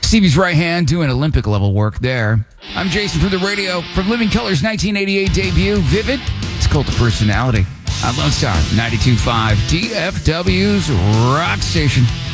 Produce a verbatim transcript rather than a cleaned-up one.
Stevie's right hand doing Olympic level work there. I'm Jason from the radio, from Living Color's nineteen eighty-eight debut, Vivid. It's Cult of Personality on Lone Star ninety-two point five, D F W's Rock Station.